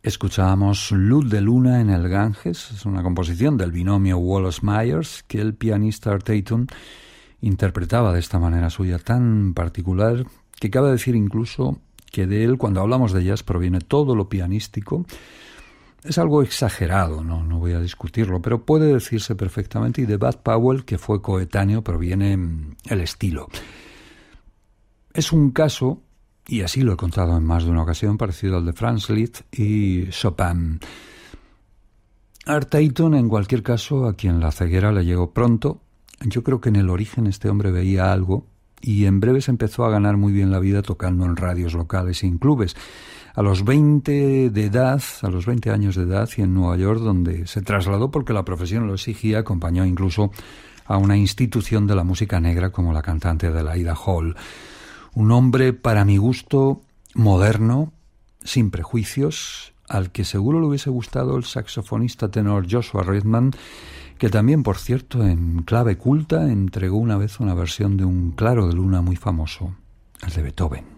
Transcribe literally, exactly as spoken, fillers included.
Escuchábamos Luz de Luna en el Ganges, es una composición del binomio Wallace-Myers que el pianista Art Tatum interpretaba de esta manera suya tan particular que cabe decir incluso que de él, cuando hablamos de jazz, proviene todo lo pianístico. Es algo exagerado, no, no voy a discutirlo, pero puede decirse perfectamente, y de Bud Powell, que fue coetáneo, proviene el estilo. Es un caso, y así lo he contado en más de una ocasión, parecido al de Franz Liszt y Chopin. Art Tatum, en cualquier caso, a quien la ceguera le llegó pronto. Yo creo que en el origen este hombre veía algo y en breve se empezó a ganar muy bien la vida tocando en radios locales y en clubes. A los veinte de edad, a los veinte años de edad, y en Nueva York, donde se trasladó porque la profesión lo exigía, acompañó incluso a una institución de la música negra como la cantante Adelaida Hall. Un hombre, para mi gusto, moderno, sin prejuicios, al que seguro le hubiese gustado el saxofonista tenor Joshua Redman, que también, por cierto, en clave culta, entregó una vez una versión de un claro de luna muy famoso, el de Beethoven.